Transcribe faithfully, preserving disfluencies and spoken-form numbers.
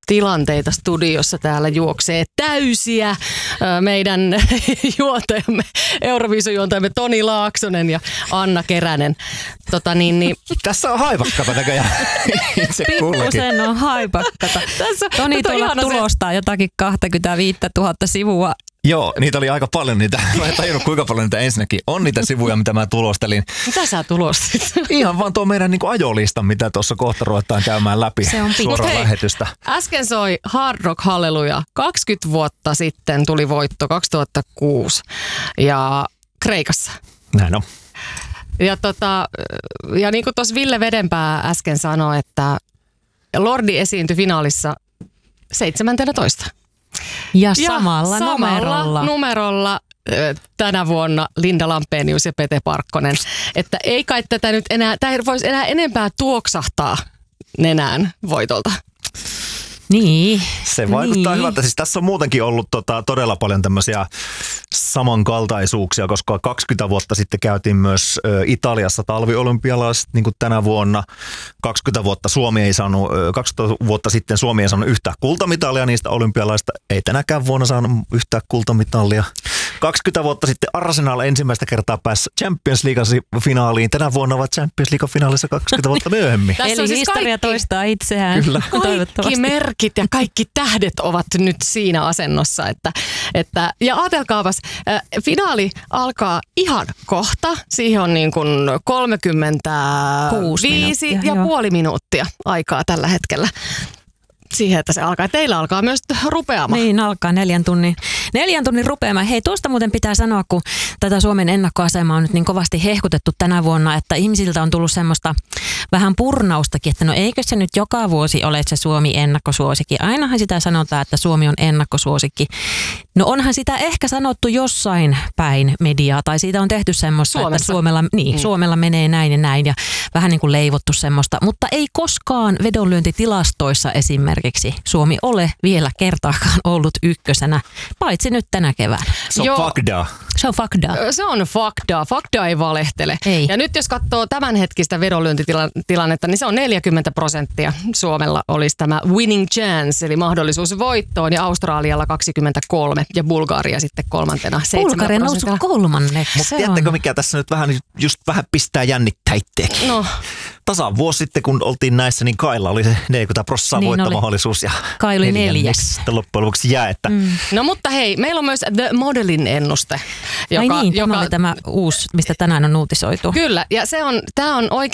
tilanteita studiossa. Täällä juoksee täysiä meidän juontajamme, Euroviisujuontajamme Toni Laaksonen ja Anna Keränen. Tota niin, niin. Tässä on haipakkata näköjään itse kullakin. Pikkusen on haipakkata. Toni tuolla tulostaa se jotakin kaksikymmentäviisituhatta sivua. Joo, niitä oli aika paljon niitä. Mä en tajunnut kuinka paljon niitä ensinnäkin on niitä sivuja, mitä mä tulostelin. Mitä sä tulostit? Ihan vaan tuo meidän niin kuin ajolista, mitä tuossa kohta ruvetaan käymään läpi. Se on suoraan hei, lähetystä. Äsken soi Hard Rock Hallelujah. kaksikymmentä vuotta sitten tuli voitto kaksituhattakuusi ja Kreikassa. Näin on. Ja, tota, ja niin kuin tuossa Ville Vedenpää äsken sanoi, että Lordi esiintyi finaalissa seitsemäntoista. Ja samalla, ja samalla numerolla. numerolla tänä vuonna Linda Lampenius ja Pete Parkkonen. Että ei kai tätä nyt enää, tämä ei voisi enää enempää tuoksahtaa nenään voitolta. Niin. Se vaikuttaa niin. hyvältä. Siis tässä on muutenkin ollut tota, todella paljon tämmöisiä samankaltaisuuksia, koska kaksikymmentä vuotta sitten käytiin myös ö, Italiassa talviolympialaiset, niin kuin tänä vuonna. kaksikymmentä vuotta Suomi ei saanut, ö, kaksikymmentä vuotta sitten Suomi ei saanut yhtään kultamitalia niistä olympialaista. Ei tänäkään vuonna saanut yhtään kultamitalia. kaksikymmentä vuotta sitten Arsenal ensimmäistä kertaa pääsi Champions League-finaaliin. Tänä vuonna ovat Champions League-finaalissa kaksikymmentä vuotta myöhemmin. Eli siis historia kaikki, toistaa itseään. Kyllä. Kaikki merkit ja kaikki tähdet ovat nyt siinä asennossa. Että, että, ja ajatelkaapas, äh, finaali alkaa ihan kohta. Siihen on niin kuin kolmekymmentäviisi ja joo. puoli minuuttia aikaa tällä hetkellä. Siihen, että se alkaa. Teillä alkaa myös rupeamaan. Niin, alkaa neljän tunnin, neljän tunnin rupeamaan. Hei, tuosta muuten pitää sanoa, kun tätä Suomen ennakkoasemaa on nyt niin kovasti hehkutettu tänä vuonna, että ihmisiltä on tullut semmoista vähän purnaustakin, että no eikö se nyt joka vuosi ole se Suomi ennakkosuosikki. Ainahan sitä sanotaan, että Suomi on ennakkosuosikki. No onhan sitä ehkä sanottu jossain päin mediaa, tai siitä on tehty semmoista, Suomessa. että Suomella, niin, mm. Suomella menee näin ja näin, ja vähän niin kuin leivottu semmoista, mutta ei koskaan vedonlyöntitilastoissa esimerkiksi Suomi ole vielä kertaakaan ollut ykkösenä, paitsi nyt tänä keväänä. Se on Joo. fakdaa. Se on fakdaa. Se on faktaa. Fakta ei valehtele. Ei. Ja nyt jos katsoo tämänhetkistä vedonlyöntitilannetta, niin se on neljäkymmentä prosenttia. Suomella olisi tämä winning chance, eli mahdollisuus voittoon, ja Australialla kaksikymmentäkolme ja Bulgaria sitten kolmantena seitsemän Bulgaria noussut kolmanneksi. Mutta tiedättekö mikä tässä nyt vähän, just vähän pistää jännittäitteekin? No. Tasan vuosi sitten, kun oltiin näissä, niin Kailla oli se neljäkymmentä prosenttia Niin voittomahdollisuus. Ja Kai oli neljäs. Sitten loppujen lopuksi jää, että mm. No mutta hei, meillä on myös The Modelin ennuste. Joka, Ai niin, joka, tämä oli tämä uusi, mistä tänään on uutisoitu. Kyllä, ja se on, tämä on oikein